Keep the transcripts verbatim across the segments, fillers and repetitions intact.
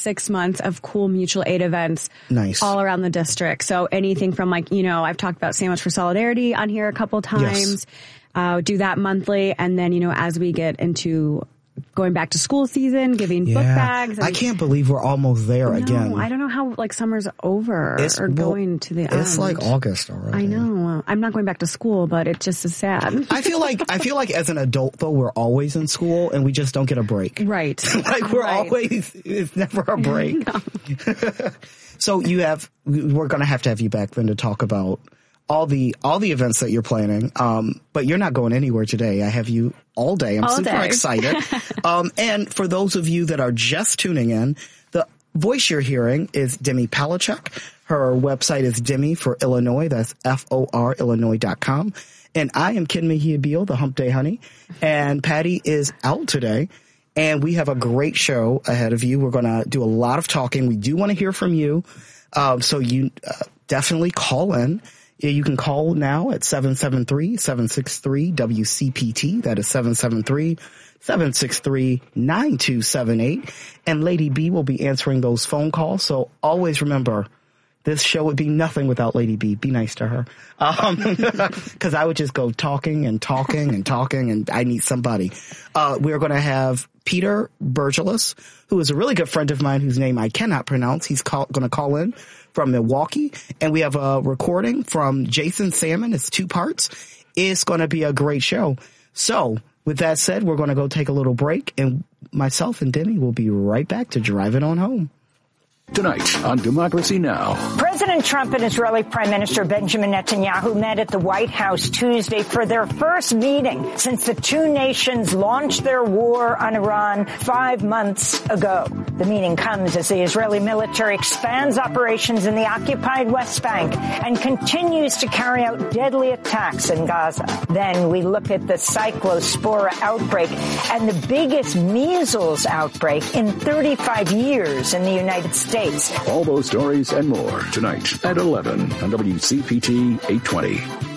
six months of cool mutual aid events nice. all around the district. So anything from like, you know, I've talked about Sandwich for Solidarity on here a couple times. Yes. Uh, do that monthly. And then, you know, as we get into going back to school season, giving yeah. book bags. I can't believe we're almost there no, again. I don't know how like summer's over it's, or well, going to the it's end. It's like August already. I know. I'm not going back to school, but it just is sad. I feel like I feel like as an adult though, we're always in school and we just don't get a break. Right. like we're right. always, it's never a break. So you have, we're going to have to have you back then to talk about all the all the events that you're planning, um, but you're not going anywhere today. I have you all day. I'm all super day. excited. um, and for those of you that are just tuning in, the voice you're hearing is Demi Palachuk. Her website is Demi for Illinois. That's F O R Illinois dot com. And I am Ken Mejia Beal, the Hump Day Honey. And Patty is out today. And we have a great show ahead of you. We're going to do a lot of talking. We do want to hear from you. Um, so you uh, definitely call in. You can call now at seven seven three, seven six three, W C P T. That is seven seven three, seven six three, nine two seven eight. And Lady B will be answering those phone calls. So always remember, this show would be nothing without Lady B. Be nice to her. Um, cause I would just go talking and talking and talking and I need somebody. Uh, we're going to have Peter Bergelis, who is a really good friend of mine whose name I cannot pronounce. He's call, going to call in from Milwaukee. And we have a recording from Jason Salmon. It's two parts. It's going to be a great show. So with that said, we're going to go take a little break and myself and Demi will be right back to drive it on home. Tonight on Democracy Now! President Trump and Israeli Prime Minister Benjamin Netanyahu met at the White House Tuesday for their first meeting since the two nations launched their war on Iran five months ago. The meeting comes as the Israeli military expands operations in the occupied West Bank and continues to carry out deadly attacks in Gaza. Then we look at the cyclospora outbreak and the biggest measles outbreak in thirty-five years in the United States. All those stories and more tonight at eleven on W C P T eight twenty.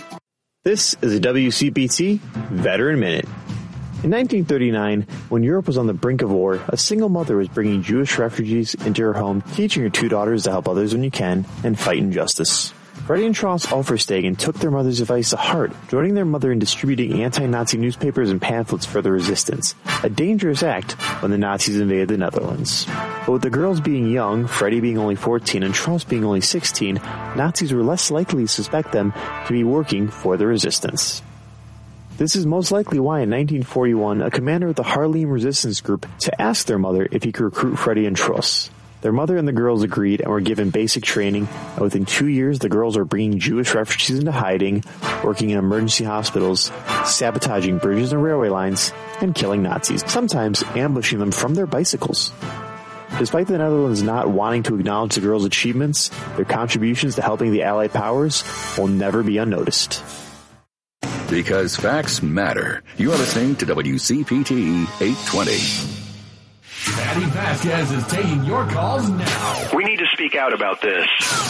This is a W C P T Veteran Minute. In nineteen thirty-nine, when Europe was on the brink of war, a single mother was bringing Jewish refugees into her home, teaching her two daughters to help others when you can and fight injustice. Freddie and Charles Ulferstegen took their mother's advice to heart, joining their mother in distributing anti-Nazi newspapers and pamphlets for the resistance, a dangerous act when the Nazis invaded the Netherlands. But with the girls being young, Freddie being only fourteen and Charles being only sixteen, Nazis were less likely to suspect them to be working for the resistance. This is most likely why in nineteen forty-one, a commander of the Haarlem resistance group to ask their mother if he could recruit Freddie and Truss. Their mother and the girls agreed and were given basic training, and within two years the girls are bringing Jewish refugees into hiding, working in emergency hospitals, sabotaging bridges and railway lines, and killing Nazis, sometimes ambushing them from their bicycles. Despite the Netherlands not wanting to acknowledge the girls' achievements, their contributions to helping the Allied powers will never be unnoticed. Because facts matter. You are listening to W C P T eight twenty. Patty Vasquez is taking your calls now. We need to speak out about this.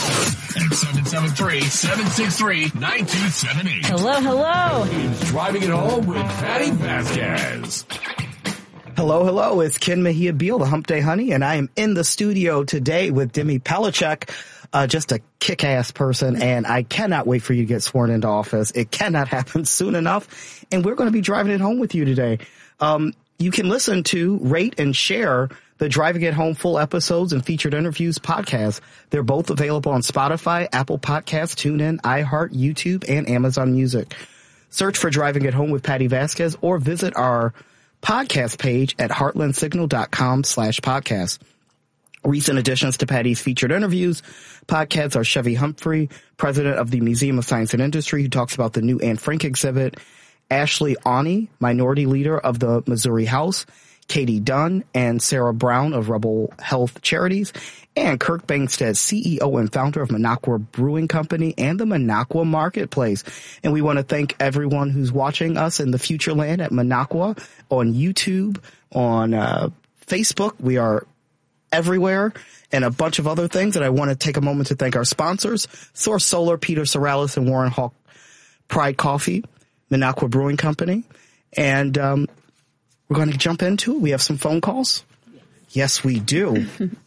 seven seven three, seven six three, nine two seven eight. Hello, hello. It's Driving It Home with Patty Vasquez. Hello, hello. It's Ken Mejia Beal, the Hump Day Honey, and I am in the studio today with Demi Palachuk, uh, just a kick-ass person, and I cannot wait for you to get sworn into office. It cannot happen soon enough, and we're going to be driving it home with you today. Um, You can listen to, rate, and share the Driving It Home full episodes and featured interviews podcasts. They're both available on Spotify, Apple Podcasts, TuneIn, iHeart, YouTube, and Amazon Music. Search for Driving It Home with Patty Vasquez or visit our podcast page at heartlandsignal.com slash podcast. Recent additions to Patty's featured interviews podcasts are Chevy Humphrey, president of the Museum of Science and Industry, who talks about the new Anne Frank exhibit, Ashley Awney, minority leader of the Missouri House, Katie Dunn and Sarah Brown of Rebel Health Charities, and Kirk Bangstead, C E O and founder of Minocqua Brewing Company and the Minocqua Marketplace. And we want to thank everyone who's watching us in the future land at Minocqua on YouTube, on uh, Facebook. We are everywhere, and a bunch of other things. And I want to take a moment to thank our sponsors, Source Solar, Peter Sorrellis, and Warren Hawk Pride Coffee, Minocqua Brewing Company. And um, we're going to jump into it. We have some phone calls. Yes, we do.